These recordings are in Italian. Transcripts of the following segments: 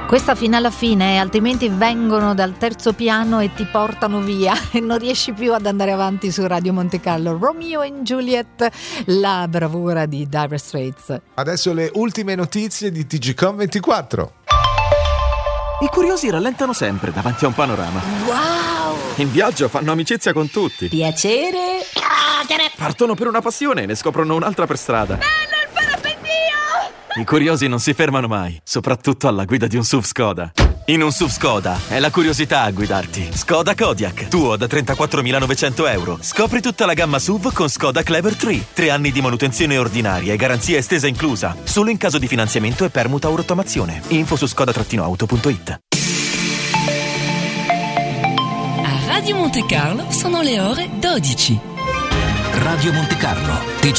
Questa fino alla fine, altrimenti vengono dal terzo piano e ti portano via e non riesci più ad andare avanti su Radio Monte Carlo. Romeo and Juliet, la bravura di Dire Straits. Adesso le ultime notizie di TGCOM24. I curiosi rallentano sempre davanti a un panorama. Wow! In viaggio fanno amicizia con tutti. Piacere! Partono per una passione e ne scoprono un'altra per strada. Bello il parapendio! I curiosi non si fermano mai, soprattutto alla guida di un SUV Skoda. In un SUV Skoda è la curiosità a guidarti. Skoda Kodiaq, tuo da 34.900 euro. Scopri tutta la gamma SUV con Skoda Clever 3. 3 anni di manutenzione ordinaria e garanzia estesa inclusa. Solo in caso di finanziamento e permuta o rottamazione. Info su skoda-auto.it. A Radio Monte Carlo sono le ore 12. Radio Monte Carlo,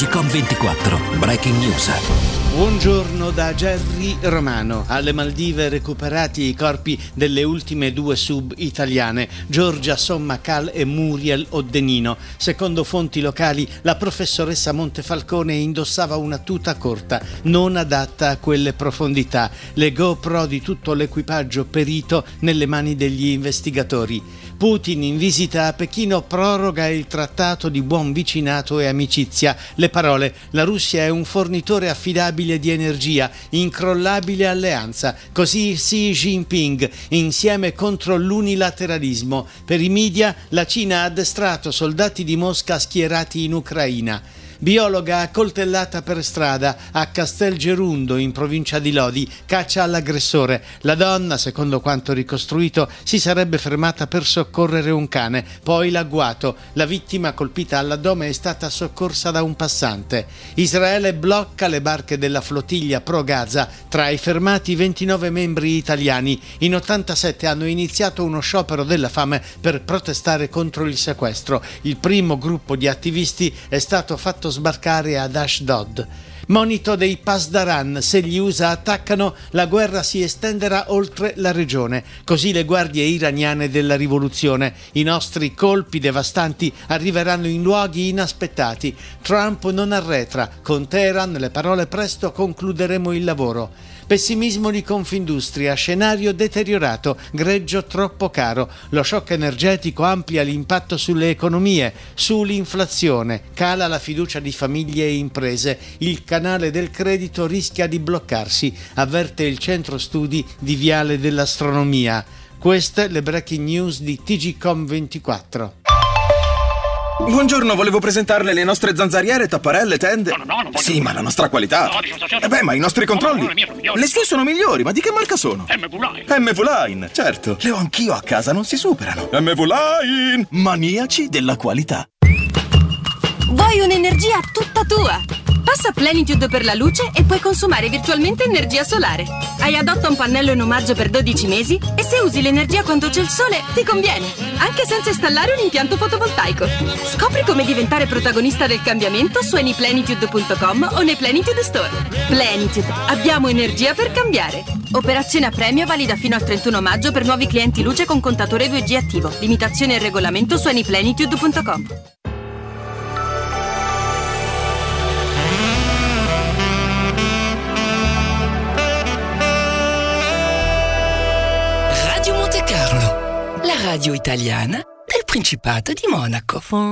TGCOM24, Breaking News. Buongiorno da Gerry Romano. Alle Maldive recuperati i corpi delle ultime 2 sub italiane, Giorgia Sommacal e Muriel Oddenino. Secondo fonti locali, la professoressa Montefalcone indossava una tuta corta, non adatta a quelle profondità. Le GoPro di tutto l'equipaggio perito nelle mani degli investigatori. Putin in visita a Pechino proroga il trattato di buon vicinato e amicizia. Le parole: la Russia è un fornitore affidabile di energia, incrollabile alleanza. Così Xi Jinping, insieme contro l'unilateralismo. Per i media, la Cina ha addestrato soldati di Mosca schierati in Ucraina. Biologa accoltellata per strada a Castelgerundo in provincia di Lodi, caccia all'aggressore. La donna, secondo quanto ricostruito, si sarebbe fermata per soccorrere un cane, poi l'agguato. La vittima, colpita all'addome, è stata soccorsa da un passante. Israele blocca le barche della flottiglia pro Gaza, tra i fermati 29 membri italiani. In 87 hanno iniziato uno sciopero della fame per protestare contro il sequestro. Il primo gruppo di attivisti è stato fatto sbarcare ad Ashdod. Monito dei Pasdaran: se gli USA attaccano, la guerra si estenderà oltre la regione. Così le guardie iraniane della rivoluzione. I nostri colpi devastanti arriveranno in luoghi inaspettati. Trump non arretra. Con Teheran, le parole: presto concluderemo il lavoro. Pessimismo di Confindustria, scenario deteriorato, greggio troppo caro. Lo shock energetico amplia l'impatto sulle economie, sull'inflazione, cala la fiducia di famiglie e imprese. Il canale del credito rischia di bloccarsi, avverte il centro studi di Viale dell'Astronomia. Queste le breaking news di TGCOM24. Buongiorno, volevo presentarle le nostre zanzariere, tapparelle, tende. No, sì, ma la nostra qualità. Ma i nostri controlli. Le sue sono migliori, ma di che marca sono? MV-Line, certo. Le ho anch'io a casa, non si superano. MV-Line, maniaci della qualità. Vuoi un'energia tutta tua? Passa Plenitude per la luce e puoi consumare virtualmente energia solare. Hai adotta un pannello in omaggio per 12 mesi e se usi l'energia quando c'è il sole ti conviene, anche senza installare un impianto fotovoltaico. Scopri come diventare protagonista del cambiamento su anyplenitude.com o nei Plenitude Store. Plenitude, abbiamo energia per cambiare. Operazione a premio valida fino al 31 maggio per nuovi clienti luce con contatore 2G attivo. Limitazione e regolamento su anyplenitude.com. Radio Monte Carlo, la radio italiana del Principato di Monaco.